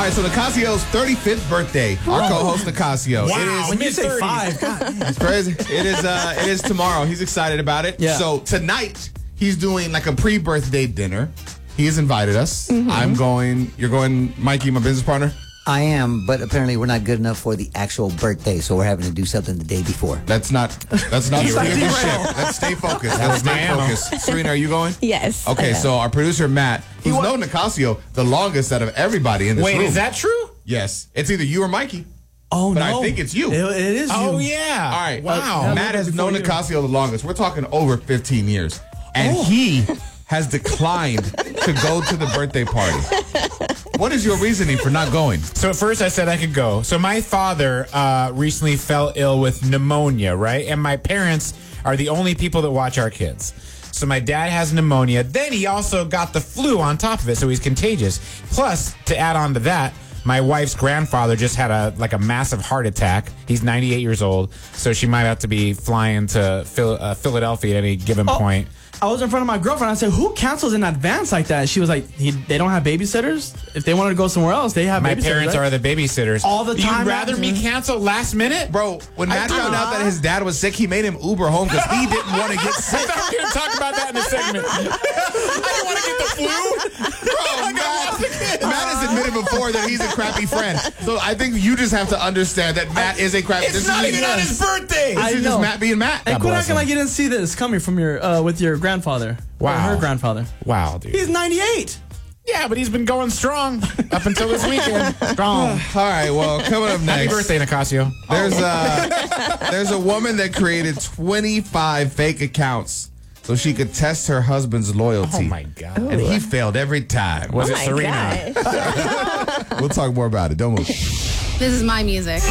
right, so Nicasio's 35th birthday. Our co-host Nicasio. Wow, when you say 5, It's crazy. It is tomorrow. He's excited about it. Yeah. So tonight he's doing like a pre-birthday dinner. He has invited us. I'm going. You're going, Mikey, my business partner. I am, but apparently we're not good enough for the actual birthday, so we're having to do something the day before. That's not the ship. Let's stay focused. Let's stay focused. Serena, are you going? Yes. Okay, so our producer Matt, who's known Nicasio the longest out of everybody in this room. Wait, is that true? Yes. It's either you or Mikey. Oh, But no. I think it's you. It is you. Oh, yeah. All right. Wow. Matt has known Nicasio the longest. We're talking over 15 years. And he has declined to go to the birthday party. What is your reasoning for not going? So at first I said I could go. So my father recently fell ill with pneumonia, right? And my parents are the only people that watch our kids. So my dad has pneumonia. Then he also got the flu on top of it, so he's contagious. Plus, to add on to that, my wife's grandfather just had a massive heart attack. He's 98 years old, so she might have to be flying to Philadelphia at any given point. I was in front of my girlfriend. I said, who cancels in advance like that? She was like, they don't have babysitters? If they wanted to go somewhere else, they have My babysitters. parents are the babysitters. All the time. You'd rather me cancel last minute? Bro, when Matt found out that his dad was sick, he made him Uber home because he didn't want to get I sick. thought we were going to talk about that in a segment. I didn't want to get the flu. Bro, Matt has admitted before that he's a crappy friend. So I think you just have to understand that Matt is a crappy friend. It's not even on his birthday. This is just Matt being Matt. And quit acting like you didn't see this coming from your with your grandfather. Wow. Or her grandfather. Wow, dude. He's 98. Yeah, but he's been going strong up until this weekend. Strong. All right, well, coming up next. Happy birthday, Nicasio. There's a woman that created 25 fake accounts so she could test her husband's loyalty. Oh, my God. And he failed every time. Was Oh it my Serena? gosh. We'll talk more about it. Don't move. This is my music.